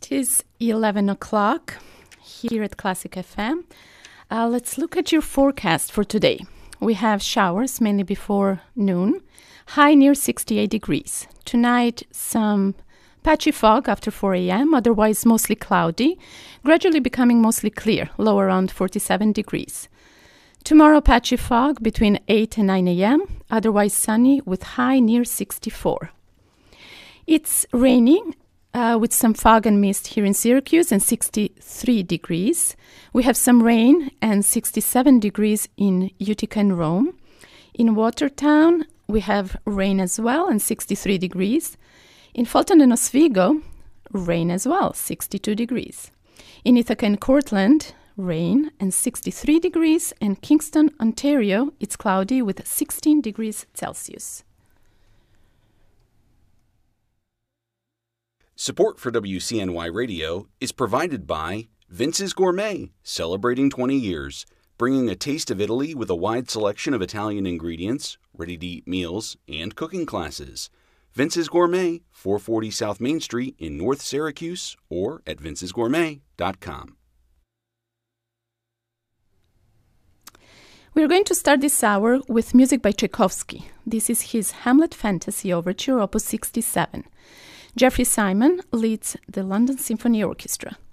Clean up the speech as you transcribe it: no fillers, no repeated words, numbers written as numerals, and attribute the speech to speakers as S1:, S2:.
S1: It is 11 o'clock here at Classic FM. Let's look at your forecast for today. We have showers mainly before noon, high near 68 degrees. Tonight, some patchy fog after 4 a.m., otherwise mostly cloudy, gradually becoming mostly clear, low around 47 degrees. Tomorrow, patchy fog between 8 and 9 a.m., otherwise sunny with high near 64. It's raining with some fog and mist here in Syracuse and 63 degrees. We have some rain and 67 degrees in Utica and Rome. In Watertown, we have rain as well and 63 degrees. In Fulton and Oswego, rain as well, 62 degrees. In Ithaca and Cortland, rain and 63 degrees. And Kingston, Ontario, it's cloudy with 16 degrees Celsius.
S2: Support for WCNY Radio is provided by Vince's Gourmet, celebrating 20 years, bringing a taste of Italy with a wide selection of Italian ingredients, ready-to-eat meals, and cooking classes. Vince's Gourmet, 440 South Main Street in North Syracuse, or at vincesgourmet.com.
S1: We're going to start this hour with music by Tchaikovsky. This is his Hamlet Fantasy Overture, Opus 67. Jeffrey Simon leads the London Symphony Orchestra.